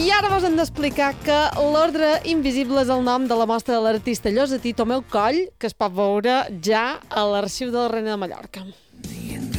I ara vos hem d'explicar que l'Ordre Invisible és el nom de la mostra de l'artista llosetí Tomeu Coll, que es pot veure ja a l'Arxiu de la Reina de Mallorca.